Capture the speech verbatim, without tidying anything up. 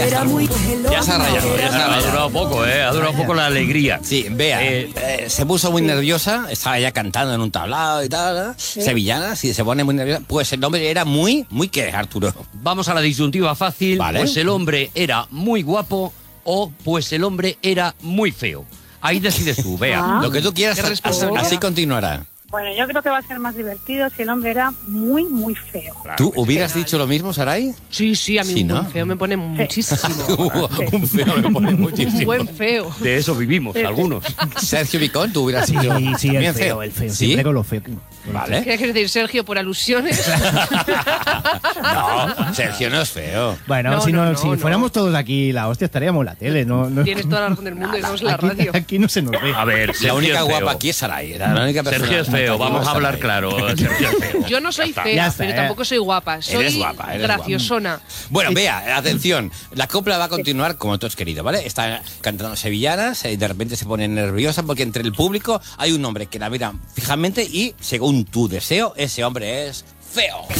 Ya está. Ya se ha rayado, ya se ha Ha rayado. durado poco, ¿eh? Ha durado poco la alegría. Sí, vea, Eh, eh, se puso muy nerviosa, estaba ya cantando en un tablado y tal, ¿eh? Sevillana, si se pone muy nerviosa, pues el hombre era muy, muy ¿qué, Arturo? Vamos a la disyuntiva fácil. Vale. Pues el hombre era muy guapo o pues el hombre era muy feo. Ahí decides tú, vea. Ah. Lo que tú quieras, ¿Qué así, respuesta? así continuará. Bueno, yo creo que va a ser más divertido si el hombre era muy, muy feo. ¿Tú hubieras dicho lo mismo, Saray? Sí, sí, a mí Sí, un ¿no? buen feo me pone muchísimo. Un feo me pone Un muchísimo. buen feo. De eso vivimos, algunos. Sergio Vicón, tú hubieras Sí, dicho sí, el bien feo, el feo. ¿Sí? Siempre con lo feo. Vale. ¿Qué quieres decir, Sergio, por alusiones? No, Sergio no es feo. Bueno, No, si, no, no, no, si no. fuéramos todos aquí la hostia, estaríamos en la tele. No, no. Tienes toda la razón del mundo y estamos en la aquí, radio. aquí no se nos ve. A ver, La Sergio única es feo. guapa aquí es Saray. Era la única persona Sergio es feo, atractiva vamos es a hablar Saray. claro. Sergio es feo. Yo no soy Ya está. fea, Ya está, pero eh. tampoco soy guapa. Soy Eres guapa, eres graciosona. Bueno, vea, atención, la copla va a continuar como tú has querido, ¿vale? Está cantando sevillanas y de repente se pone nerviosa porque entre el público hay un hombre que la mira fijamente y, según tu deseo, ese hombre es feo.